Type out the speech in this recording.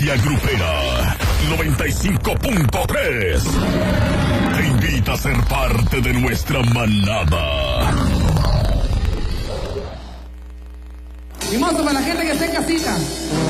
Frecuencia Grupera 95.3 te invita a ser parte de nuestra manada. Y mozo, para la gente que está en casita,